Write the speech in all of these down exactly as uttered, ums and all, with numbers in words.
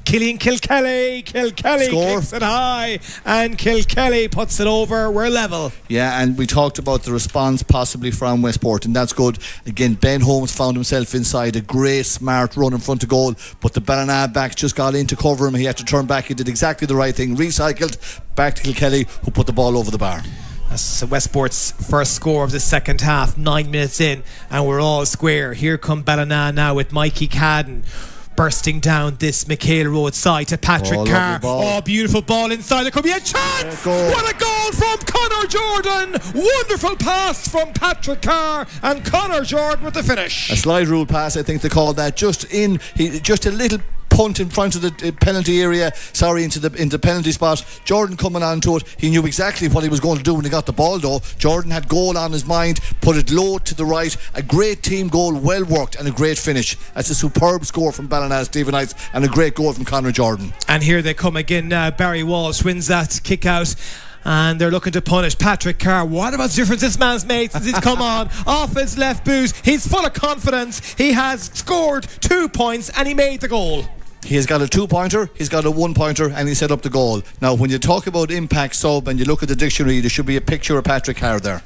Killian Kilkelly. Kilkelly Score. kicks it high, and Kilkelly puts it over. We're level. Yeah, and we talked about the response possibly from Westport, and that's good. Again, Ben Holmes found himself inside a great, smart run in front of goal, but the Ballina backs just got in to cover him. He had to turn back. He did exactly the right thing. Recycled back to Kilkelly, who put the ball over the bar. That's Westport's first score of the second half, nine minutes in, and we're all square. Here come Ballina now with Mikey Cadden bursting down this McHale Road side to Patrick Oh, Carr. lovely ball. Oh, beautiful ball inside. There could be a chance. Goal. What a goal from Conor Jordan. Wonderful pass from Patrick Carr, and Conor Jordan with the finish. A slide rule pass, I think they called that. Just in, he just a little punt in front of the penalty area, sorry, into the into the penalty spot. Jordan coming onto it, he knew exactly what he was going to do when he got the ball though. Jordan had goal on his mind, put it low to the right. A great team goal, well worked, and a great finish. That's a superb score from Ballina Stephen Knights, and a great goal from Conor Jordan. And here they come again now. Barry Walsh wins that kick out, and they're looking to punish Patrick Carr. What about the difference this man's made since he's come on? Off his left boot, he's full of confidence. He has scored two points and he made the goal. He has got a two-pointer, he's got a one-pointer, and he set up the goal. Now, when you talk about impact sub and you look at the dictionary, there should be a picture of Patrick Carr there.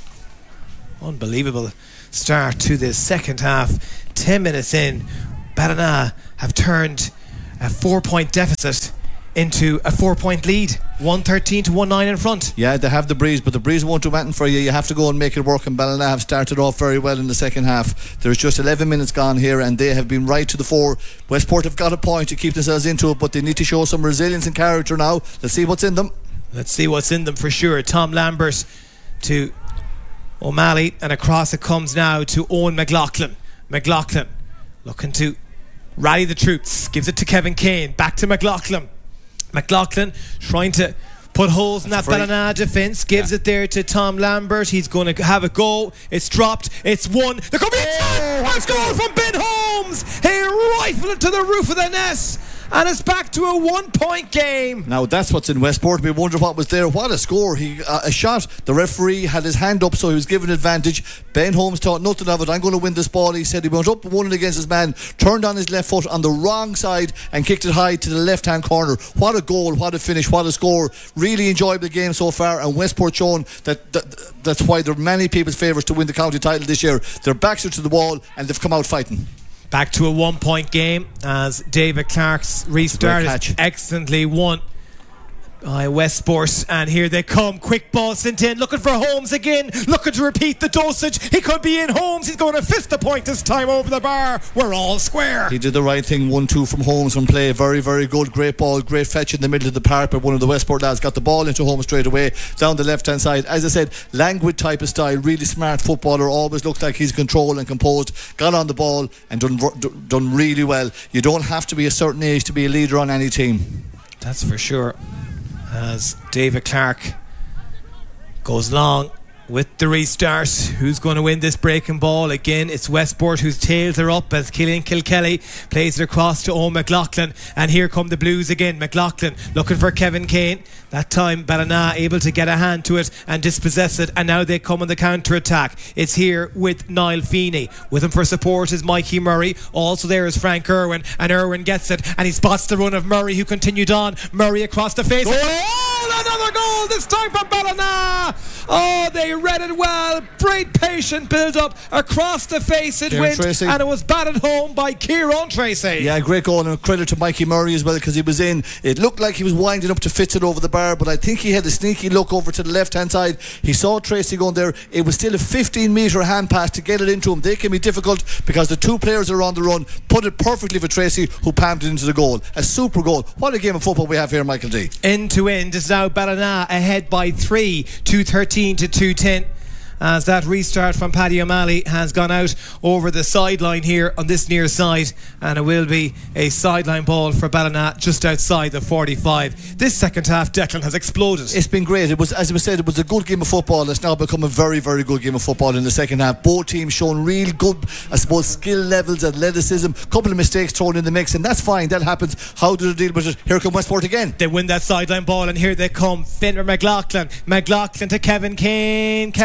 Unbelievable start to this second half. Ten minutes in, Ballina have turned a four-point deficit into a four-point lead. one thirteen to one nine in front. Yeah, they have the breeze, but the breeze won't do anything for you. You have to go and make it work, and Ballina have started off very well in the second half. There's just eleven minutes gone here, and they have been right to the fore. Westport have got a point to keep themselves into it, but they need to show some resilience and character now. Let's see what's in them. Let's see what's in them for sure. Tom Lambert to O'Malley, and across it comes now to Owen McLaughlin. McLaughlin looking to rally the troops, gives it to Kevin Kane, back to McLaughlin. McLaughlin trying to put holes in that Ballina defence, gives yeah. it there to Tom Lambert. He's going to have a go. It's dropped, it's won. There could be a chance. It's goal from Ben Holmes. He rifled it to the roof of the net, and it's back to a one-point game. Now that's what's in Westport. We wonder what was there. What a score. He uh, a shot. The referee had his hand up, so he was given advantage. Ben Holmes thought nothing of it. I'm going to win this ball. He said he went up and won it against his man, turned on his left foot on the wrong side and kicked it high to the left-hand corner. What a goal, what a finish, what a score. Really enjoyable game so far, and Westport shown that, that that's why there are many people's favourites to win the county title this year. Their backs are to the wall and they've come out fighting. Back to a one-point game as David Clark's restart is excellently won by Westport, and here they come. Quick ball sent in, looking for Holmes again, looking to repeat the dosage. He could be in. Holmes, he's going to fist the point this time over the bar. We're all square. He did the right thing. one two from Holmes from play. Very very good. Great ball, great fetch in the middle of the park, but one of the Westport lads got the ball into Holmes straight away down the left hand side. As I said, languid type of style, really smart footballer, always looks like he's controlled and composed, got on the ball and done, done really well. You don't have to be a certain age to be a leader on any team. That's for sure. As David Clark goes long with the restart. Who's going to win this breaking ball? Again, it's Westport whose tails are up as Killian Kilkelly plays it across to Owen McLaughlin, and here come the Blues again. McLaughlin looking for Kevin Kane. That time Ballina able to get a hand to it and dispossess it, and now they come on the counter attack. It's here with Niall Feeney. With him for support is Mikey Murray. Also there is Frank Irwin, and Irwin gets it and he spots the run of Murray, who continued on. Murray across the face. Oh, another goal this time from Ballina. Oh, they read it well. Great patient build up across the face. It Kieran went Tracy. And it was batted home by Kieran Tracy. Yeah, great goal, and credit to Mikey Murray as well, because he was in. It looked like he was winding up to fit it over the bar, but I think he had a sneaky look over to the left hand side. He saw Tracy going there. It was still a fifteen metre hand pass to get it into him. They can be difficult because the two players are on the run. Put it perfectly for Tracy, who palmed it into the goal. A super goal. What a game of football we have here, Michael D. End to end is now Ballina ahead by three, two thirteen to two ten. As that restart from Paddy O'Malley has gone out over the sideline here on this near side, and it will be a sideline ball for Ballina just outside the forty-five. This second half, Declan, has exploded. It's been great. It was, as it was said, it was a good game of football. It's now become a very very good game of football in the second half. Both teams showing real good, I suppose, skill levels, athleticism, couple of mistakes thrown in the mix, and that's fine, that happens. How do they deal with it? Here come Westport again. They win that sideline ball, and here they come. Finner McLaughlin McLaughlin to Kevin Kane. Kevin Score. Kane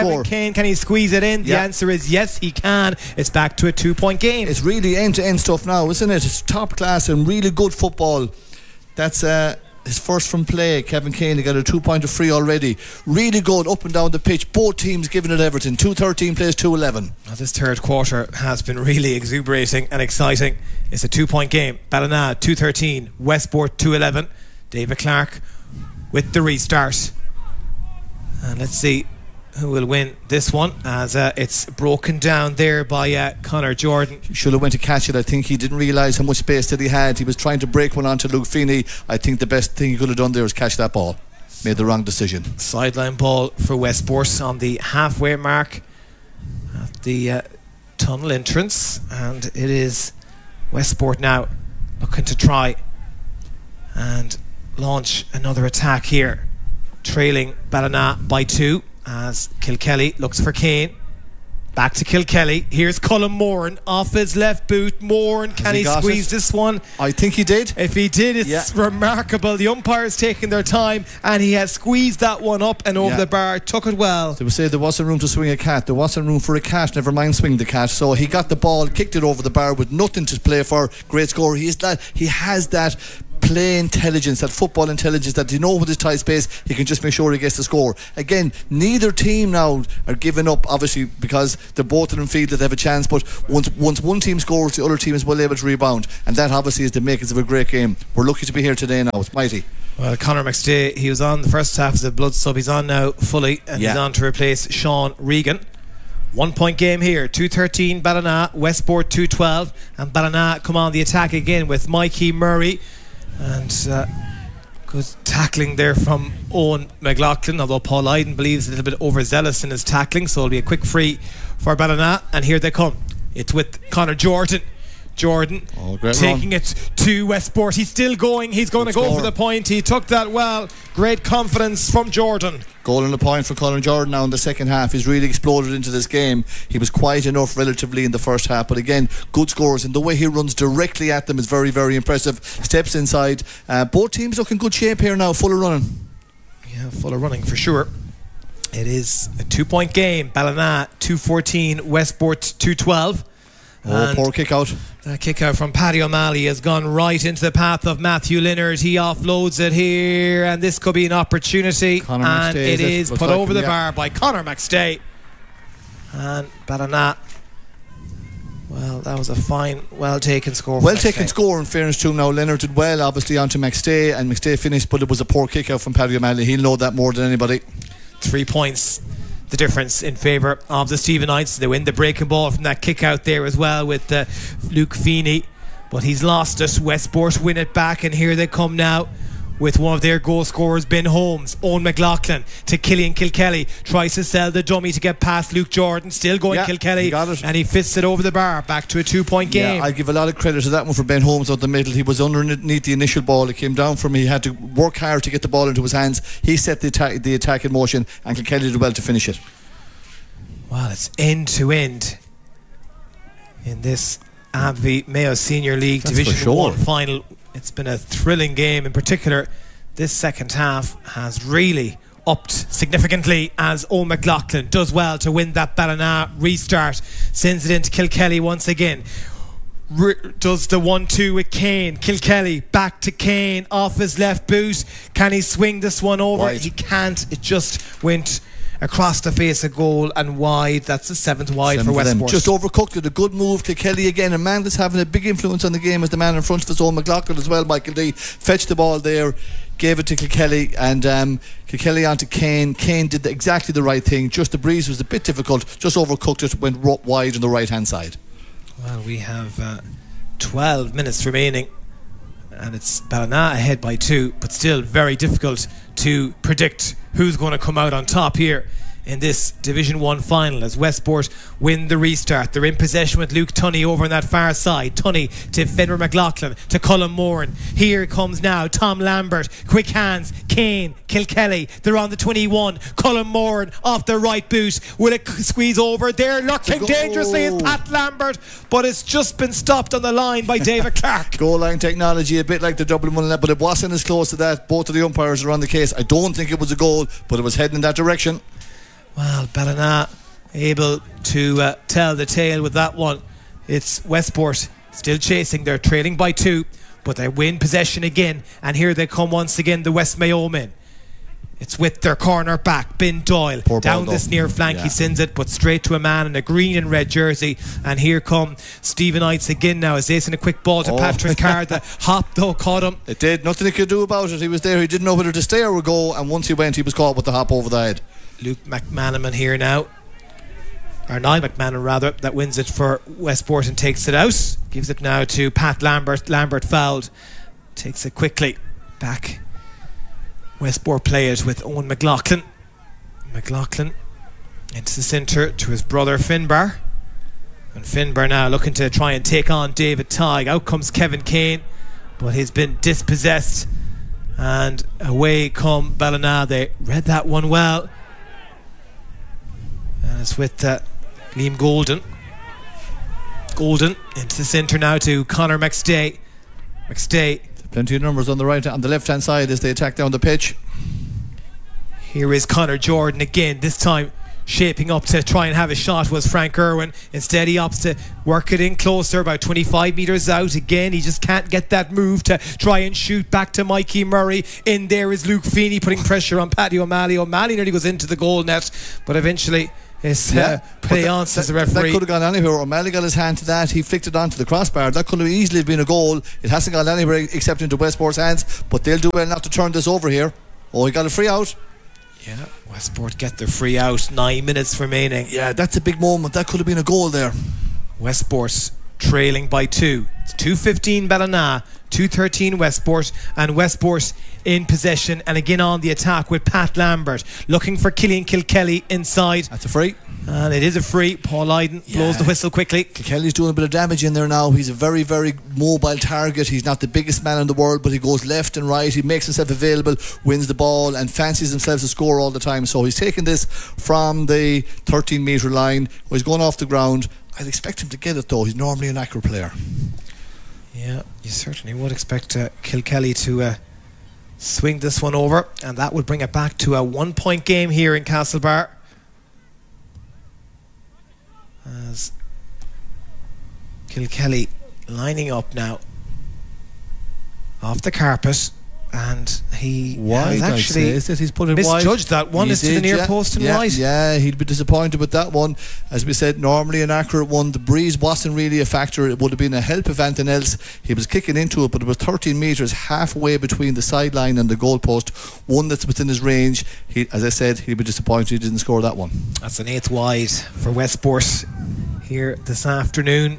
Kane. Can he squeeze it in? The Yeah. answer is yes, he can. It's back to a two-point game. It's really end-to-end stuff now, isn't it? It's top class and really good football. That's uh, his first from play. Kevin Kane, he got a two-pointer free already. Really good up and down the pitch. Both teams giving it everything. two thirteen plays two eleven. Now, this third quarter has been really exuberating and exciting. It's a two-point game. Ballina two thirteen, Westport two eleven. David Clark with the restart. And let's see who will win this one, as uh, it's broken down there by uh, Conor Jordan. Should have went to catch it. I think he didn't realise how much space that he had. He was trying to break one onto Luke Feeney. I think the best thing he could have done there was catch that ball. Made the wrong decision. Sideline ball for Westport on the halfway mark at the uh, tunnel entrance, and it is Westport now looking to try and launch another attack here, trailing Ballina by two, as Kilkelly looks for Kane. Back to Kilkelly. Here's Colin Moran off his left boot. Moran, can he he, got squeeze it? this one? I think he did. If he did, it's Yeah. remarkable. The umpire's taking their time, and he has squeezed that one up and over Yeah. the bar. Took it well. They would say there wasn't room to swing a cat. There wasn't room for a cat. Never mind swing the cat. So he got the ball, kicked it over the bar with nothing to play for. Great score. He is that. He has that play intelligence, that football intelligence, that you know with his tight space he can just make sure he gets the score. Again, neither team now are giving up, obviously, because they're both of them feel that they have a chance, but once once one team scores, the other team is well able to rebound, and that obviously is the makings of a great game. We're lucky to be here today now. It's mighty. Well, Conor McStay, he was on the first half as a blood sub. He's on now fully, and Yeah. he's on to replace Sean Regan. One point game here. two thirteen Ballina, Westport two twelve, and Ballina come on the attack again with Mikey Murray. And uh, good tackling there from Owen McLaughlin, although Paul Iden believes a little bit overzealous in his tackling, so it'll be a quick free for Ballina. And here they come. It's with Conor Jordan. Jordan Oh, great taking run. it to Westport. He's still going. He's going Good to go score. for the point. He took that well. Great confidence from Jordan. Goal and a point for Colin Jordan now in the second half. He's really exploded into this game. He was quiet enough relatively in the first half, but again, good scores, and the way he runs directly at them is very, very impressive. Steps inside. Uh, both teams look in good shape here now, full of running. Yeah, full of running for sure. It is a two-point game. Ballina two fourteen, Westport two twelve. Oh, And poor kick out. that kick out from Paddy O'Malley has gone right into the path of Matthew Leonard. He offloads it here, and this could be an opportunity. Conor and McStay, it is it? is Looks put like over him, the yeah. bar by Conor McStay. And Ballina, well, that was a fine, well taken score. for Well taken McStay. score, in fairness to him now. Leonard did well, obviously, onto McStay, and McStay finished, but it was a poor kick out from Paddy O'Malley. He'll know that more than anybody. Three points the difference in favour of the Stephen Knights. They win the breaking ball from that kick out there as well with uh, Luke Feeney, but he's lost it. Westport win it back, and here they come now with one of their goal scorers, Ben Holmes. Owen McLaughlin to Killian Kilkelly, tries to sell the dummy to get past Luke Jordan, still going Yeah, Kilkelly, he got it. and he fits it over the bar, back to a two point game. Yeah, I give a lot of credit to that one for Ben Holmes out the middle. He was underneath the initial ball. It came down from him. He had to work hard to get the ball into his hands. He set the attack, the attack in motion, and Kilkelly did well to finish it. Well, it's end to end in this A B V Mayo Senior League That's for Division sure. one final. It's been a thrilling game. In particular, this second half has really upped significantly as Owen McLaughlin does well to win that Ballina restart, sends it into Kilkelly once again. R- does the one two with Kane. Kilkelly back to Kane off his left boot. Can he swing this one over? Wide. He can't. It just went across the face of goal and wide. That's the seventh wide Seven for them. Westport. Just overcooked it. A good move to Kelly again. A man that's having a big influence on the game is the man in front of us, Owen McLaughlin as well. Michael D fetched the ball there, gave it to Kilkelly, and um, Kilkelly onto Kane. Kane did the, exactly the right thing. Just the breeze was a bit difficult. Just overcooked it. Went ro- wide on the right hand side. Well, we have uh, twelve minutes remaining, and it's Ballina ahead by two, but still very difficult to predict who's going to come out on top here in this Division one final as Westport win the restart. They're in possession with Luke Tunney over on that far side. Tunney to Fenrir McLaughlin to Colin Moran. Here comes now Tom Lambert. Quick hands. Kane, Kilkelly. They're on the twenty-one. Colin Moran off the right boot. Will it squeeze over? They're lurking dangerously is Pat Lambert, but it's just been stopped on the line by David Clark. Goal line technology, a bit like the Dublin one, but it wasn't as close to that. Both of the umpires are on the case. I don't think it was a goal, but it was heading in that direction. Well, Ballina able to uh, tell the tale with that one. It's Westport still chasing. They're trailing by two, but they win possession again, and here they come once again, the West Mayo men. It's with their corner back, Ben Doyle. Poor down ball, this near flank. Yeah. He sends it, but straight to a man in a green and red jersey. And here come Stephen Eites again now as they send a quick ball to Oh. Patrick Carr. The hop though caught him. It did. Nothing he could do about it. He was there. He didn't know whether to stay or go. And once he went, he was caught with the hop over the head. Luke McManaman here now. Or Niall McMahon rather, that wins it for Westport and takes it out. Gives it now to Pat Lambert. Lambert fouled. Takes it quickly back. Westport play it with Owen McLaughlin. McLaughlin into the centre to his brother Finbar. And Finbar now looking to try and take on David Tighe. Out comes Kevin Kane, but he's been dispossessed. And away come Ballina. They read that one well. And it's with uh, Liam Golden. Golden into the centre now to Conor McStay. McStay. Plenty of numbers on the right, on the left hand side as they attack down the pitch. Here is Conor Jordan again. This time shaping up to try and have a shot was Frank Irwin. Instead he opts to work it in closer, about twenty-five metres out. Again he just can't get that move to try and shoot back to Mikey Murray. In there is Luke Feeney putting pressure on Paddy O'Malley. O'Malley nearly goes into the goal net, but eventually it's Yeah, uh, play but on, that, says the that, referee. that could have gone anywhere. O'Malley got his hand to that. He flicked it onto the crossbar. That could have easily been a goal. It hasn't gone anywhere except into Westport's hands, but they'll do well not to turn this over here. Oh, he got a free out. Yeah, Westport get their free out. Nine minutes remaining. Yeah, that's a big moment. That could have been a goal there. Westport trailing by two. It's two fifteen Ballina, two thirteen Westport, and Westport in possession and again on the attack with Pat Lambert looking for Killian Kilkelly inside. That's a free. And it is a free. Paul Iden Yeah. blows the whistle quickly. Kelly's doing a bit of damage in there now. He's a very, very mobile target. He's not the biggest man in the world, but he goes left and right. He makes himself available, wins the ball, and fancies himself to score all the time. So he's taking this from the thirteen metre line. He's going off the ground. I'd expect him to get it though. He's normally an accurate player. Yeah, you certainly would expect uh, Kilkelly to uh, swing this one over, and that would bring it back to a one point game here in Castlebar. As Kilkelly lining up now off the carpet, and he Wide, has I'd actually say. Is it? He's put it wide. misjudged that one. He Is to the did, near yeah. post and yeah, right. Yeah, he'd be disappointed with that one. As we said, normally an accurate one. The breeze wasn't really a factor. It would have been a help if anything else. He was kicking into it, but it was thirteen metres halfway between the sideline and the goalpost. One that's within his range. He, as I said, he'd be disappointed he didn't score that one. That's an eighth wide for Westport here this afternoon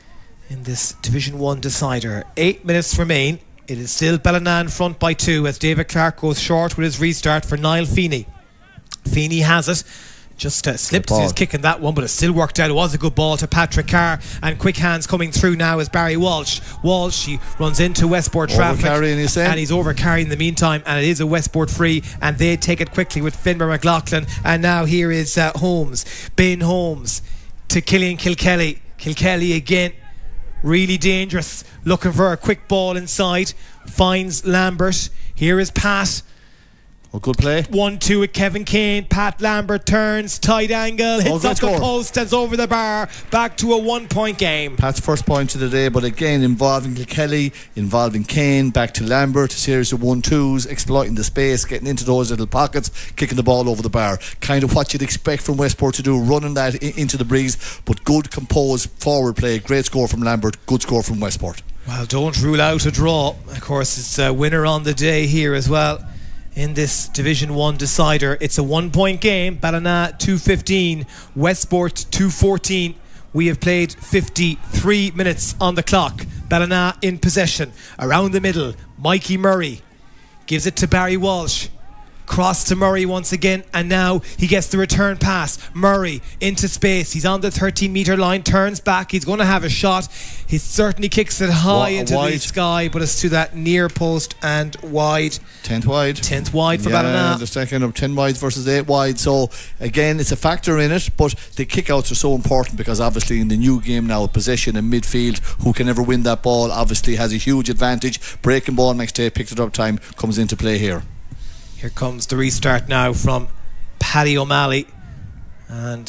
in this Division one decider. Eight minutes remain. It is still Ballina in front by two as David Clark goes short with his restart for Niall Feeney. Feeney has it. Just uh, slipped his kick in that one, but it still worked out. It was a good ball to Patrick Carr, and quick hands coming through now is Barry Walsh. Walsh, he runs into Westport traffic, Overcarrying, you say? and he's overcarrying in the meantime, and it is a Westport free, and they take it quickly with Finbar McLaughlin. And now here is uh, Holmes, Ben Holmes to Killian Kilkelly. Kilkelly again, really dangerous, looking for a quick ball inside, finds Lambert. Here is Pat. Oh, good play. one two with Kevin Kane. Pat Lambert turns, tight angle, hits Oh, good off the score. post, and over the bar. Back to a one point game. Pat's first point of the day, but again involving Kelly, involving Kane, back to Lambert, a series of one twos, exploiting the space, getting into those little pockets, kicking the ball over the bar. Kind of what you'd expect from Westport to do, running that I- into the breeze, but good composed forward play. Great score from Lambert, good score from Westport. Well, don't rule out a draw. Of course, it's a winner on the day here as well in this Division one decider. It's a one point game. Ballina two fifteen, Westport two fourteen. We have played fifty-three minutes on the clock. Ballina in possession around the middle. Mikey Murray gives it to Barry Walsh. Cross to Murray once again, and now he gets the return pass. Murray into space. He's on the thirteen metre line, turns back. He's going to have a shot. He certainly kicks it high Wa- into wide. the sky, but it's to that near post and wide. tenth wide. tenth wide for yeah, Ballina. the second of ten wides versus eight wide. So again, it's a factor in it, but the kickouts are so important because obviously in the new game now, possession and midfield, who can ever win that ball obviously has a huge advantage. Breaking ball next day, picked it up time, comes into play here. Here comes the restart now from Paddy O'Malley, and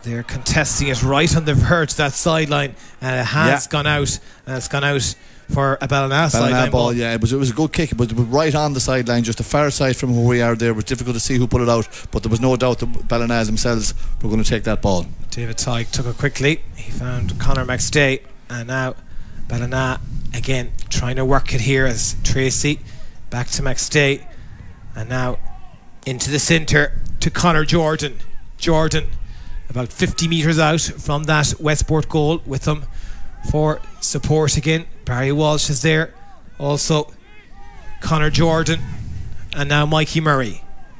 They're contesting it right on the verge of that sideline, and it has yeah. gone out, and it's gone out for a Ballina sideline ball. ball. Yeah, it was, it was a good kick, but it was right on the sideline, just the far side from where we are there. It was difficult to see who put it out, but there was no doubt that Ballina themselves were going to take that ball. David Tighe took it quickly. He found Conor McStay, and now Ballina again trying to work it here as Tracy back to McStay, and now into the centre to Conor Jordan. Jordan about fifty metres out from that Westport goal with them for support again. Barry Walsh is there, also Conor Jordan, and now Mikey Murray.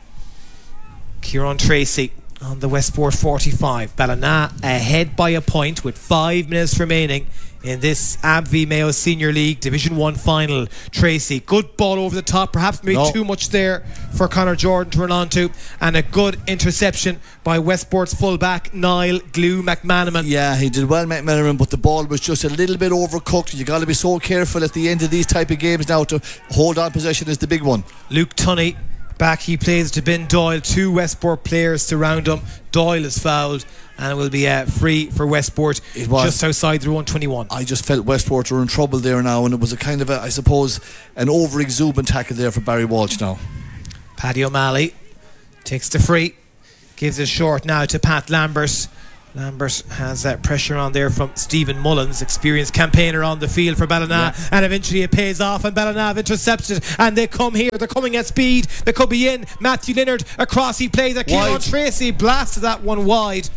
Kieran Tracy on the Westport forty-five. Ballina ahead by a point with five minutes remaining in this A B V Mayo Senior League Division one final. Tracy, good ball over the top, perhaps maybe no. too much there for Conor Jordan to run on to, and a good interception by Westport's fullback Niall Glue McManaman. Yeah, he did well, McManaman, but the ball was just a little bit overcooked. You got to be so careful at the end of these type of games now to hold on possession is the big one. Luke Tunney back, he plays to Ben Doyle. Two Westport players surround him. Doyle is fouled and it will be uh, free for Westport just outside the one twenty-one. I just felt Westport were in trouble there now, and it was a kind of a, I suppose, an over exuberant tackle there for Barry Walsh now. Paddy O'Malley takes the free, gives it short now to Pat Lambert. Lambert has that pressure on there from Stephen Mullins, experienced campaigner on the field for Ballina, yeah. and eventually it pays off, and Ballina have intercepted, and they come here, they're coming at speed, they could be in. Matthew Leonard across, he plays at Kieran Tracy, blasted that one wide,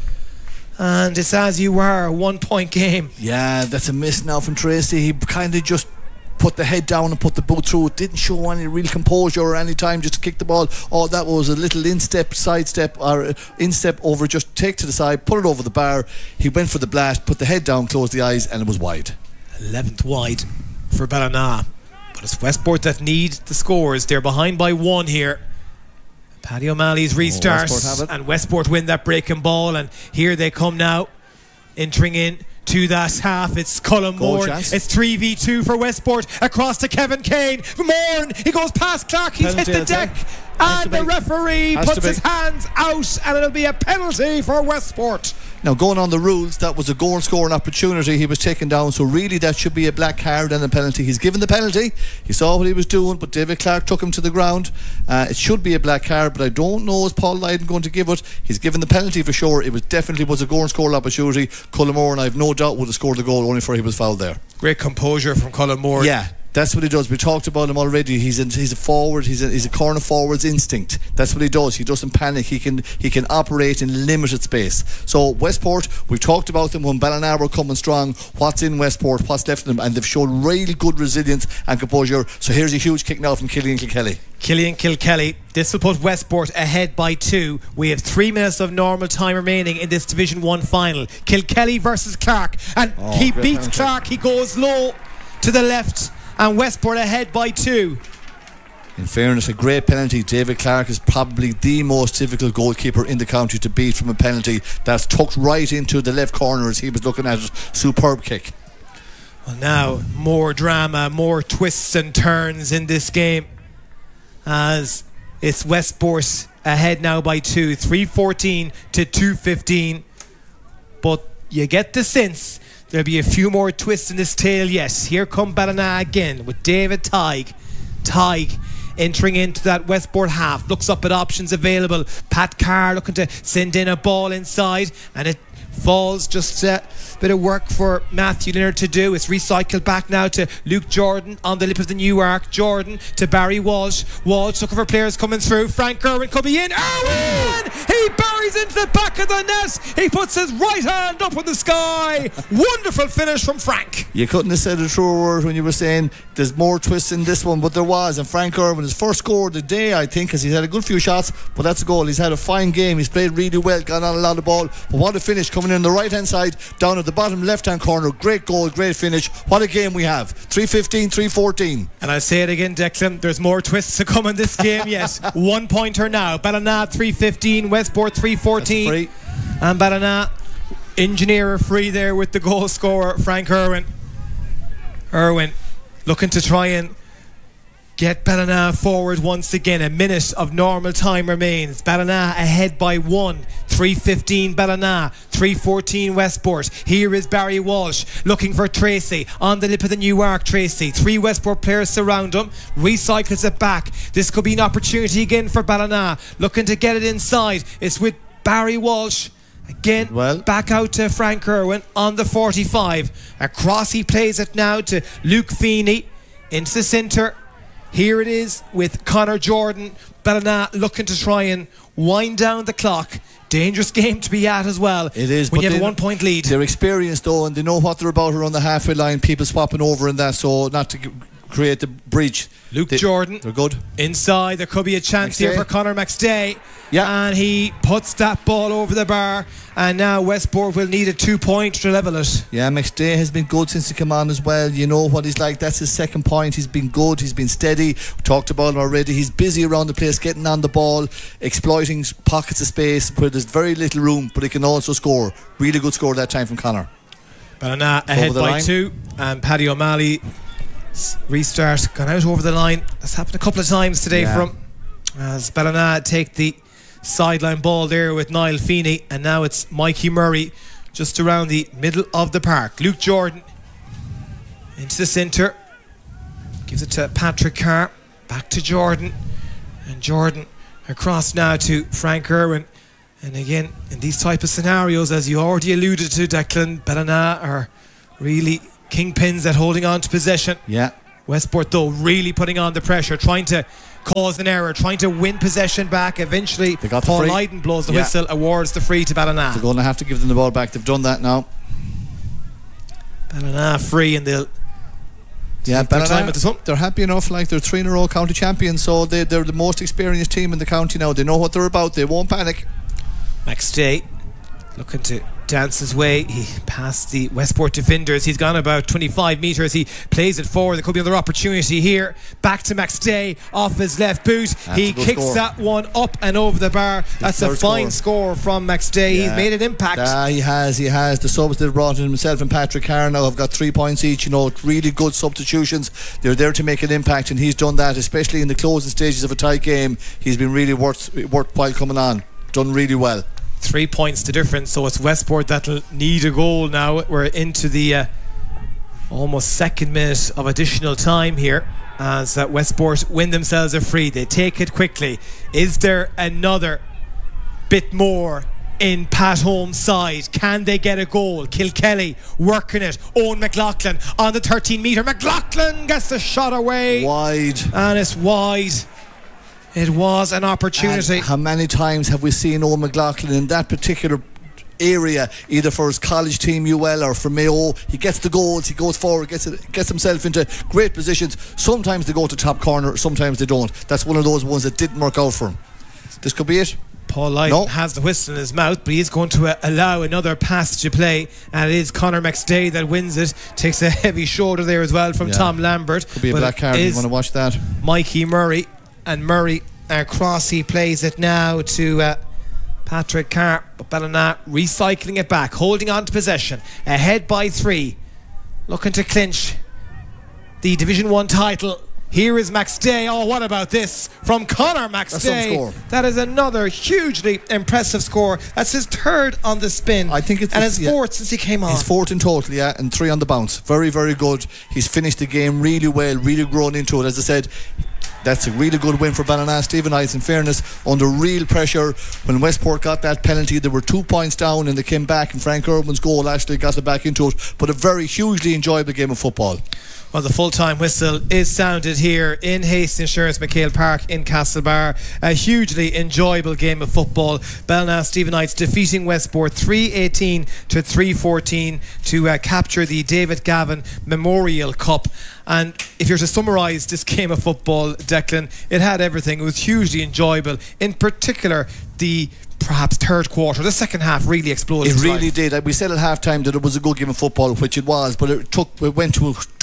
and it's as you were, a one point game. Yeah, that's a miss now from Tracy. He kind of just put the head down and put the boot through. It didn't show any real composure or any time just to kick the ball. All that was a little instep, sidestep, or instep over, just take to the side, put it over the bar. He went for the blast, put the head down, closed the eyes, and it was wide. eleventh wide for Ballina, but it's Westport that need the scores. They're behind by one here. Paddy O'Malley's restart, oh, Westport and Westport win that breaking ball, and here they come now, entering in to that half. It's Colin Moore. It's three v two for Westport across to Kevin Kane. Moore, he goes past Clark, he's penalty hit the deck, and the referee Has puts his hands out, and it'll be a penalty for Westport. Now, going on the rules, that was a goal scoring opportunity. He was taken down, so really that should be a black card and a penalty. He's given the penalty. He saw what he was doing, but David Clark took him to the ground. Uh, it should be a black card, but I don't know is Paul Lydon going to give it. He's given the penalty for sure. It was definitely was a goal and scoring opportunity. Cullen Moore, and I have no doubt, would have scored the goal only for he was fouled there. Great composure from Cullen Moore. Yeah. That's what he does. We talked about him already. He's a, he's a forward. He's a, he's a corner forward's instinct. That's what he does. He doesn't panic. He can he can operate in limited space. So Westport, we've talked about them when Ballina were coming strong. What's in Westport? What's left of them? And they've shown real good resilience and composure. So here's a huge kick now from Killian Kilkelly. Killian Kilkelly. This will put Westport ahead by two. We have three minutes of normal time remaining in this Division one final. Kilkelly versus Clark, and oh, he beats penalty. Clark. He goes low to the left, and Westport ahead by two. In fairness, a great penalty. David Clark is probably the most difficult goalkeeper in the county to beat from a penalty. That's tucked right into the left corner as he was looking at it. Superb kick. Well, now more drama, more twists and turns in this game, as it's Westport ahead now by two, three fourteen to two fifteen. But you get the sense there'll be a few more twists in this tale. Yes, here come Ballina again with David Tighe. Tighe entering into that Westport half, looks up at options available. Pat Carr looking to send in a ball inside, and it falls. Just a bit of work for Matthew Leonard to do. It's recycled back now to Luke Jordan on the lip of the new arc. Jordan to Barry Walsh. Walsh looking for players coming through. Frank Irwin could be in. Irwin! He buries into the back of the net. He puts his right hand up in the sky. Wonderful finish from Frank. You couldn't have said a truer word when you were saying there's more twists in this one, but there was. And Frank Irwin, his first score of the day, I think, because he's had a good few shots, but that's a goal. He's had a fine game. He's played really well, got on a lot of ball. But what a finish coming in the right hand side, down at the bottom left hand corner. Great goal, great finish. What a game we have. three fifteen, three fourteen. And I'll say it again, Declan, there's more twists to come in this game. Yes, one pointer now. Ballina three fifteen, Westport three fourteen. And Ballina engineer a free there with the goal scorer Frank Irwin. Irwin looking to try and get Ballina forward once again. A minute of normal time remains. Ballina ahead by one. three fifteen Ballina, three fourteen Westport. Here is Barry Walsh looking for Tracy on the lip of the new arc. Tracy, three Westport players surround him, recycles it back. This could be an opportunity again for Ballina, looking to get it inside. It's with Barry Walsh again, well, back out to Frank Irwin on the forty-five. Across he plays it now to Luke Feeney into the centre. Here it is with Conor Jordan. Ballina looking to try and wind down the clock. Dangerous game to be at as well. It is, when but you have they, a one point lead. They're experienced though, and they know what they're about around the halfway line. People swapping over and that, so not to g- create the breach. Luke they, Jordan, they're good inside. There could be a chance McStay. here for Conor McStay. Yeah, and he puts that ball over the bar, and now Westport will need a two point to level it. Yeah, McStay has been good since he came on as well. You know what he's like. That's his second point. He's been good. He's been steady. We talked about him already. He's busy around the place, getting on the ball, exploiting pockets of space where there's very little room, but he can also score. Really good score that time from Conor. Ballina ahead by line. two, and Paddy O'Malley restart, gone out over the line. That's happened a couple of times today yeah. for him, as Ballina take the sideline ball there with Niall Feeney, and now it's Mikey Murray just around the middle of the park. Luke Jordan into the centre, gives it to Patrick Carr, back to Jordan, and Jordan across now to Frank Irwin. And again, in these type of scenarios, as you already alluded to, Declan, Ballina are really kingpins at holding on to possession. Yeah. Westport though really putting on the pressure, trying to cause an error, trying to win possession back. Eventually they got Paul the Lydon blows the yeah. whistle, awards the free to Ballina. They're going to have to give them the ball back. They've done that now. Ballina free, and they'll yeah, take their time at the sun. They're happy enough, like they're three in a row county champions, so they, they're the most experienced team in the county now. They know what they're about. They won't panic. McStay looking to dance his way. He passed the Westport defenders. He's gone about twenty-five metres. He plays it forward. There could be another opportunity here. Back to McStay off his left boot. That's he kicks score. that one up and over the bar. His That's a fine score. score from McStay. Yeah. He's made an impact. Ah, he has, he has. The subs they've brought in, himself and Patrick Carr now have got three points each. You know, really good substitutions. They're there to make an impact, and he's done that, especially in the closing stages of a tight game. He's been really worth worthwhile coming on. Done really well. Three points to difference, so it's Westport that'll need a goal now. We're into the uh, almost second minute of additional time here, as uh, Westport win themselves a free. They take it quickly. Is there another bit more in Pat Holmes' side? Can they get a goal? Kilkelly working it. Owen McLaughlin on the thirteen metre. McLaughlin gets the shot away, wide, and it's wide. It was an opportunity. And how many times have we seen Owen McLaughlin in that particular area, either for his college team U L or for Mayo? He gets the goals, he goes forward, gets it, gets himself into great positions. Sometimes they go to top corner, sometimes they don't. That's one of those ones that didn't work out for him. This could be it. Paul Lydon no. has the whistle in his mouth, but he's going to uh, allow another passage of play, and it is Conor McStay that wins it. Takes a heavy shoulder there as well from yeah. Tom Lambert. Could be a black card. You want to watch that? Mikey Murray, and Murray across, he plays it now to uh, Patrick Carr, but Ballina recycling it back, holding on to possession, ahead by three, looking to clinch the Division one title. Here is McStay. Oh, what about this from Conor McStay? That is another hugely impressive score. That's his third on the spin. I think it's and his yeah. fourth since he came on. His fourth in total, yeah, and three on the bounce. Very, very good. He's finished the game really well, really grown into it. As I said, that's a really good win for Ballina. Stephen Ives, in fairness, under real pressure. When Westport got that penalty, they were two points down and they came back, and Frank Irwin's goal actually got it back into it. But a very hugely enjoyable game of football. Well, the full-time whistle is sounded here in Hastings Insurance McHale Park in Castlebar. A hugely enjoyable game of football. Ballina Stephen Knights defeating Westport three eighteen to three fourteen to uh, capture the David Gavin Memorial Cup. And if you're to summarise this game of football, Declan, it had everything. It was hugely enjoyable. In particular, the perhaps third quarter, the second half really exploded. It really did. We said at half time that it was a good game of football, which it was, but it took it went to a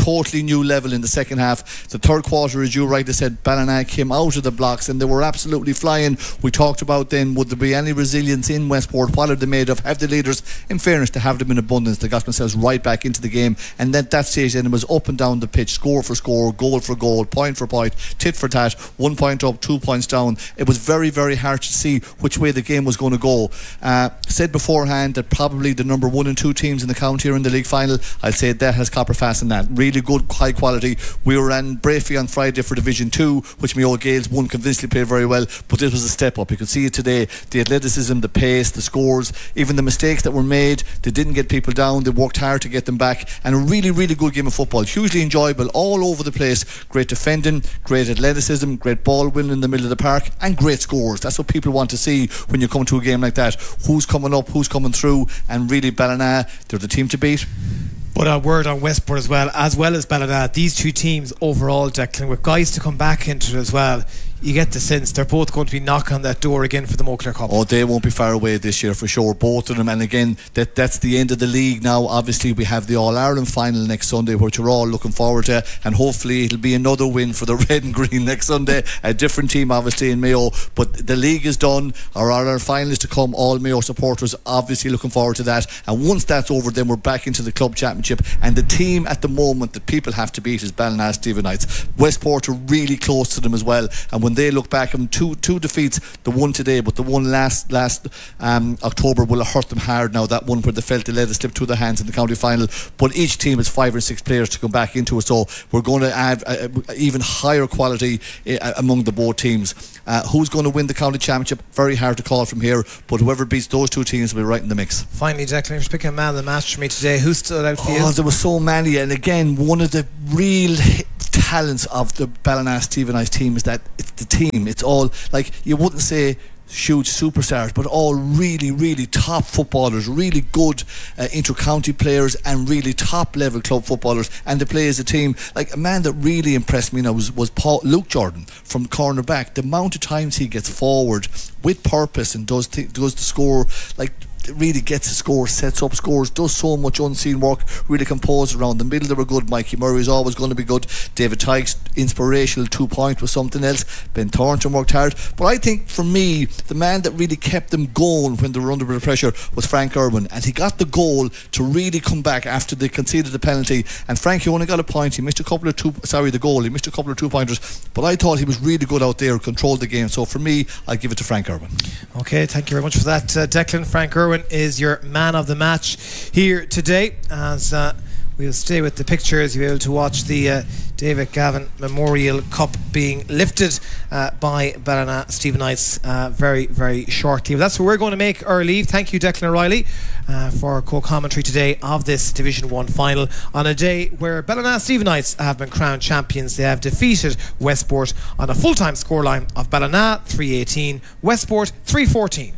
totally new level in the second half. The third quarter, as you rightly said, Ballina came out of the blocks and they were absolutely flying. We talked about then, would there be any resilience in Westport? What are they made of? Have the leaders? In fairness, to have them in abundance, they got themselves right back into the game, and then that stage then it was up and down the pitch, score for score, goal for goal, point for point, tit for tat, one point up, two points down. It was very, very hard to see which way the game was going to go. Uh, said beforehand that probably the number one and two teams in the county are in the league final. I'd say that has Copperfast in that. Really good, high quality. We were in Brafey on Friday for Division two, which Mayo Gales won convincingly, played very well, but this was a step up. You could see it today, the athleticism, the pace, the scores, even the mistakes that were made. They didn't get people down, they worked hard to get them back, and a really, really good game of football, hugely enjoyable all over the place. Great defending, great athleticism, great ball winning in the middle of the park, and great scores. That's what people want to see when you come to a game like that. Who's coming up, who's coming through, and really Ballina, they're the team to beat. But a word on Westport as well, as well as Ballina, these two teams overall, Declan, with guys to come back into it as well, you get the sense they're both going to be knocking on that door again for the Mo Clare Cup. Oh, they won't be far away this year for sure, both of them. And again, that that's the end of the league now. Obviously we have the All-Ireland final next Sunday, which we're all looking forward to, and hopefully it'll be another win for the red and green next Sunday. A different team obviously in Mayo, but the league is done. Our All-Ireland final is to come. All Mayo supporters obviously looking forward to that, and once that's over then we're back into the club championship, and the team at the moment that people have to beat is Ballina Stephenites. Westport are really close to them as well, and when they look back on two two defeats, the one today but the one last last um, October will have hurt them hard now, that one where they felt they let it slip through their hands in the county final. But each team has five or six players to come back into it, so we're going to add uh, even higher quality uh, among the both teams. Uh, who's going to win the county championship? Very hard to call from here, but whoever beats those two teams will be right in the mix. Finally, Declan, just picking a man of the match for me today. Who stood out for you? Oh, there were so many, and again, one of the real talents of the Ballina Stephenites team is that it's the team. It's all, like, you wouldn't say huge superstars, but all really, really top footballers, really good uh, inter-county players, and really top level club footballers, and they play as a team. Like, a man that really impressed me now was, was Paul, Luke Jordan from cornerback. The amount of times he gets forward with purpose and does th- does the score, like, really gets the score, sets up scores, does so much unseen work, really composed around the middle. They were good. Mikey Murray is always going to be good. David Tykes, inspirational two point was something else. Ben Thornton worked hard, but I think for me the man that really kept them going when they were under pressure was Frank Irwin, and he got the goal to really come back after they conceded the penalty. And Frank, he only got a point, he missed a couple of two sorry the goal he missed a couple of two pointers, but I thought he was really good out there, controlled the game. So for me, I'll give it to Frank Irwin. Okay, thank you very much for that, uh, Declan. Frank Irwin is your man of the match here today, as uh, we'll stay with the pictures. You'll be able to watch the uh, David Gavin Memorial Cup being lifted uh, by Ballina Stephenites uh, very, very shortly. But that's where we're going to make our leave. Thank you, Declan O'Reilly, uh, for co-commentary today of this Division one final on a day where Ballina Stephenites have been crowned champions. They have defeated Westport on a full-time scoreline of Ballina three eighteen, Westport three fourteen.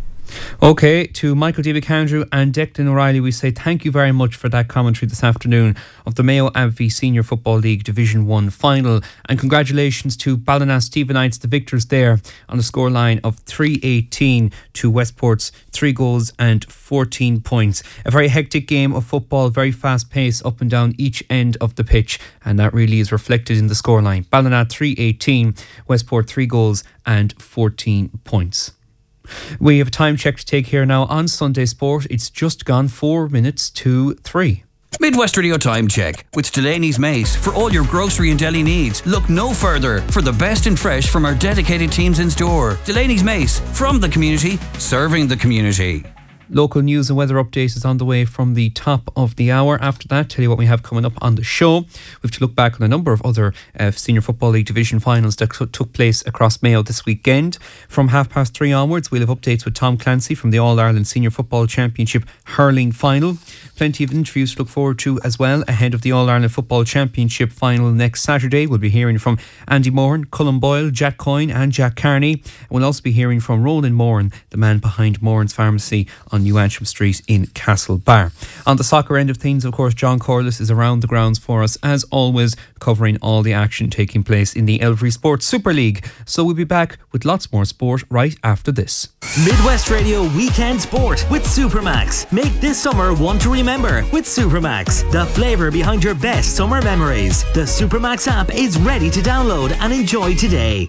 Okay, to Michael David-Candrew and Declan O'Reilly, we say thank you very much for that commentary this afternoon of the Mayo A B V Senior Football League Division one final, and congratulations to Ballina Stephenites, the victors there, on the scoreline of three eighteen to Westport's three goals and fourteen points. A very hectic game of football, very fast pace up and down each end of the pitch, and that really is reflected in the scoreline. Ballina three eighteen, Westport three goals and fourteen points. We have a time check to take here now on Sunday Sport. It's just gone four minutes to three. Midwest Radio Time Check with Delaney's Mace. For all your grocery and deli needs, look no further for the best and fresh from our dedicated teams in store. Delaney's Mace, from the community, serving the community. Local news and weather update is on the way from the top of the hour. After that, tell you what we have coming up on the show. We have to look back on a number of other uh, Senior Football League division finals that c- took place across Mayo this weekend. From half past three onwards, we'll have updates with Tom Clancy from the All-Ireland Senior Football Championship hurling final. Plenty of interviews to look forward to as well ahead of the All-Ireland Football Championship final next Saturday. We'll be hearing from Andy Moran, Cullen Boyle, Jack Coyne and Jack Carney. And we'll also be hearing from Roland Moran, the man behind Moran's Pharmacy on New Antrim Street in Castlebar. On the soccer end of things, of course, John Corliss is around the grounds for us, as always, covering all the action taking place in the Elvery Sports Super League. So we'll be back with lots more sport right after this. Midwest Radio Weekend Sport with Supermax. Make this summer one to remember with Supermax, the flavour behind your best summer memories. The Supermax app is ready to download and enjoy today.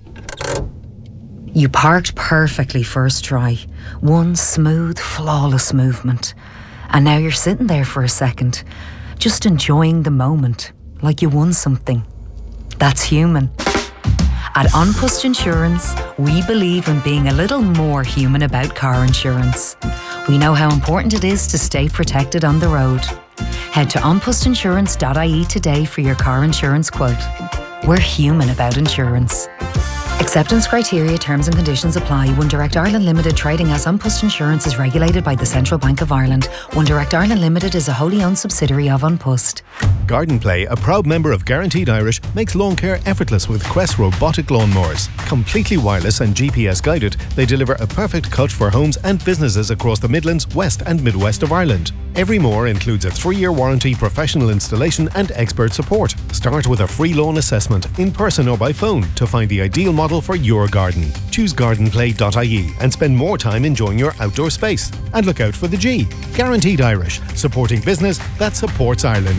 You parked perfectly first try. One smooth, flawless movement. And now you're sitting there for a second, just enjoying the moment, like you won something. That's human. At An Post Insurance, we believe in being a little more human about car insurance. We know how important it is to stay protected on the road. Head to an post insurance dot I E today for your car insurance quote. We're human about insurance. Acceptance criteria, terms and conditions apply. One Direct Ireland Limited, trading as An Post Insurance, is regulated by the Central Bank of Ireland. One Direct Ireland Limited is a wholly owned subsidiary of An Post. Garden Play, a proud member of Guaranteed Irish, makes lawn care effortless with Quest robotic lawnmowers. Completely wireless and G P S guided, they deliver a perfect cut for homes and businesses across the Midlands, West and Midwest of Ireland. Every mower includes a three-year warranty, professional installation and expert support. Start with a free lawn assessment, in person or by phone, to find the ideal model for your garden. Choose garden play dot I E and spend more time enjoying your outdoor space. And look out for the G. Guaranteed Irish, supporting business that supports Ireland.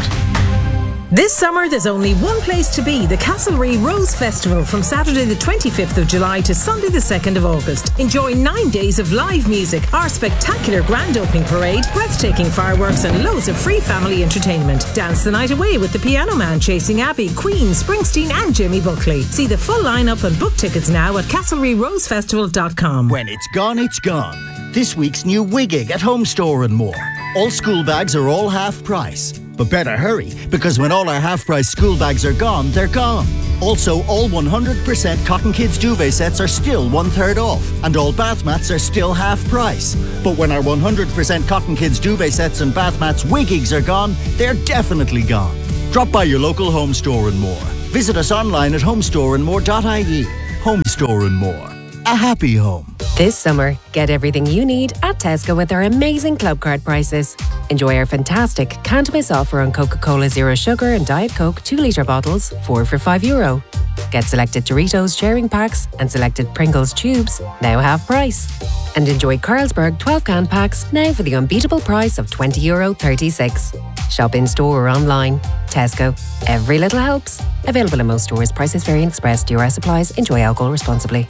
This summer there's only one place to be, the Castlereagh Rose Festival, from Saturday the twenty-fifth of July to Sunday the second of August. Enjoy nine days of live music, our spectacular grand opening parade, breathtaking fireworks and loads of free family entertainment. Dance the night away with the Piano Man, Chasing Abbey, Queen, Springsteen and Jimmy Buckley. See the full lineup and book tickets now at castlereagh rose festival dot com. When it's gone, it's gone. This week's new Wiggig at Home Store and more. All school bags are all half price. But better hurry, because when all our half-price school bags are gone, they're gone. Also, all one hundred percent Cotton Kids duvet sets are still one-third off, and all bath mats are still half price. But when our one hundred percent Cotton Kids duvet sets and bath mats Wiggigs are gone, they're definitely gone. Drop by your local Home Store and More. Visit us online at home store and more dot I E. Home Store and More. A happy home. This summer, get everything you need at Tesco with our amazing club card prices. Enjoy our fantastic can't miss offer on Coca-Cola Zero Sugar and Diet Coke two litre bottles, four for five euro. Get selected Doritos sharing packs and selected Pringles tubes, now half price. And enjoy Carlsberg twelve can packs, now for the unbeatable price of twenty euro thirty-six. Shop in store or online. Tesco. Every little helps. Available in most stores. Prices vary and express. D R S applies. Enjoy alcohol responsibly.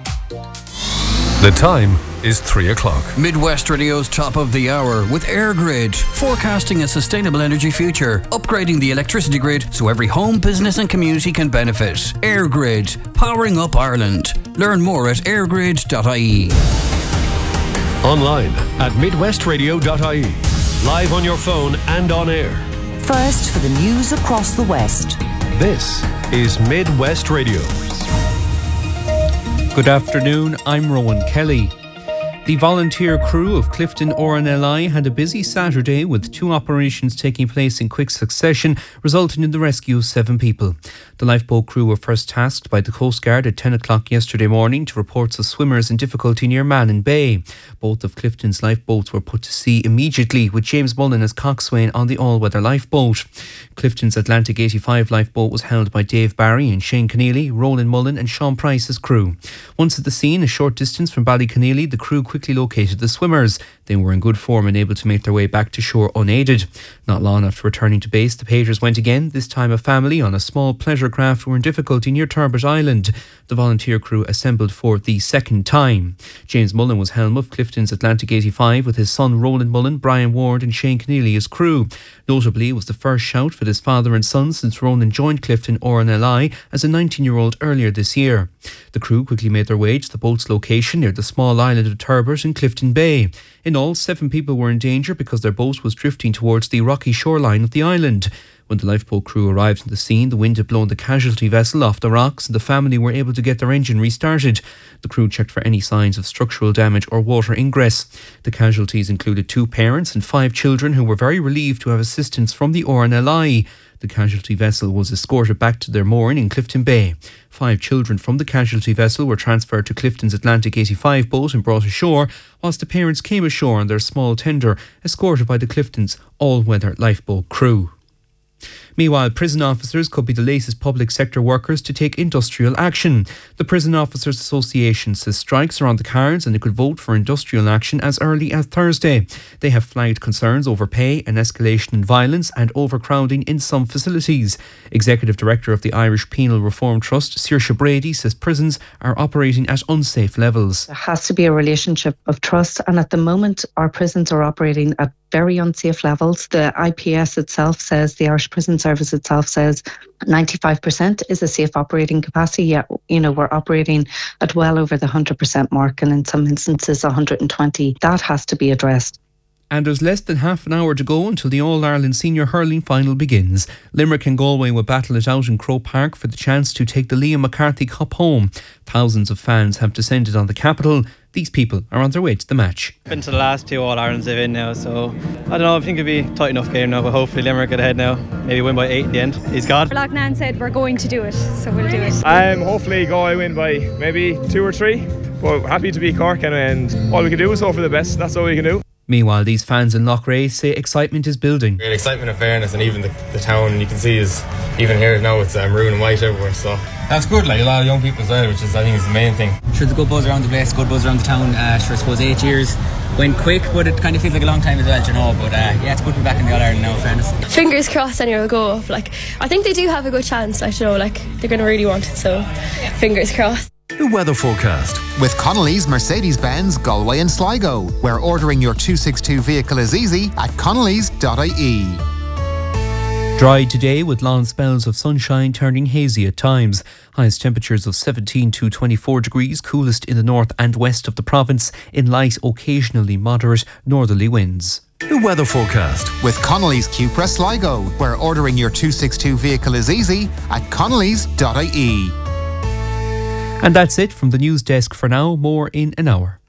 The time is three o'clock. Midwest Radio's top of the hour with AirGrid, forecasting a sustainable energy future, upgrading the electricity grid so every home, business and community can benefit. AirGrid, powering up Ireland. Learn more at airgrid dot I E. Online at midwest radio dot I E. Live on your phone and on air. First for the news across the West. This is Midwest Radio. Good afternoon, I'm Rowan Kelly. The volunteer crew of Clifton R N L I had a busy Saturday with two operations taking place in quick succession, resulting in the rescue of seven people. The lifeboat crew were first tasked by the Coast Guard at ten o'clock yesterday morning to reports of swimmers in difficulty near Manning Bay. Both of Clifton's lifeboats were put to sea immediately, with James Mullen as coxswain on the all-weather lifeboat. Clifton's Atlantic eighty-five lifeboat was held by Dave Barry and Shane Keneally, Roland Mullen and Sean Price as crew. Once at the scene, a short distance from Ballyconneely, the crew quickly located the swimmers. They were in good form and able to make their way back to shore unaided. Not long after returning to base, the pagers went again, this time a family on a small pleasure craft were in difficulty near Turbot Island. The volunteer crew assembled for the second time. James Mullen was helm of Clifton's Atlantic eighty-five with his son Roland Mullen, Brian Ward and Shane Keneally as crew. Notably, it was the first shout for this father and son since Roland joined Clifton R N L I as a nineteen-year-old earlier this year. The crew quickly made their way to the boat's location near the small island of Turbot in Clifton Bay. In all, seven people were in danger because their boat was drifting towards the rocky shoreline of the island. When the lifeboat crew arrived on the scene, the wind had blown the casualty vessel off the rocks and the family were able to get their engine restarted. The crew checked for any signs of structural damage or water ingress. The casualties included two parents and five children who were very relieved to have assistance from the R N L I. The The casualty vessel was escorted back to their mooring in Clifton Bay. Five children from the casualty vessel were transferred to Clifton's Atlantic eighty-five boat and brought ashore, whilst the parents came ashore on their small tender, escorted by the Clifton's all-weather lifeboat crew. Meanwhile, prison officers could be the latest public sector workers to take industrial action. The Prison Officers Association says strikes are on the cards and they could vote for industrial action as early as Thursday. They have flagged concerns over pay, an escalation in violence and overcrowding in some facilities. Executive Director of the Irish Penal Reform Trust, Saoirse Brady, says prisons are operating at unsafe levels. There has to be a relationship of trust, and at the moment our prisons are operating at very unsafe levels. The I P S itself says, the Irish Prison Service itself says ninety-five percent is a safe operating capacity, yet you know we're operating at well over the one hundred percent mark, and in some instances one hundred twenty. That has to be addressed. And there's less than half an hour to go until the All-Ireland Senior Hurling Final begins. Limerick and Galway will battle it out in Croke Park for the chance to take the Liam McCarthy Cup home. Thousands of fans have descended on the capital. These people are on their way to the match. Been to the last two All-Irelands they've in now, so I don't know, I think it'll be a tight enough game now, but hopefully Limerick get ahead now. Maybe win by eight in the end. He's God. Loughnane said we're going to do it, so we'll do it. Um, hopefully Galway win by maybe two or three, but happy to beat Cork, and, and all we can do is hope for the best. That's all we can do. Meanwhile, these fans in Loughrea say excitement is building. Great excitement and fairness, and even the, the town, you can see, is even here now, it's uh, maroon and white everywhere, so that's good. Like a lot of young people as well, which is I think is the main thing. Sure, there's a good buzz around the place, good buzz around the town. Uh, sure, I suppose eight years went quick, but it kind of feels like a long time as well, you know. But uh, yeah, it's good to be back in the All Ireland now, in fairness. Fingers crossed, and you'll go up. Like I think they do have a good chance. Like you know, like they're going to really want it. So, fingers crossed. The weather forecast with Connolly's Mercedes-Benz Galway and Sligo, where ordering your two sixty-two vehicle is easy at connellys dot I E. Dry today with long spells of sunshine turning hazy at times. Highest temperatures of seventeen to twenty-four degrees, coolest in the north and west of the province, in light, occasionally moderate northerly winds. The weather forecast with Connolly's Cupra Sligo, where ordering your two sixty-two vehicle is easy at connellys dot I E. And that's it from the news desk for now. More in an hour.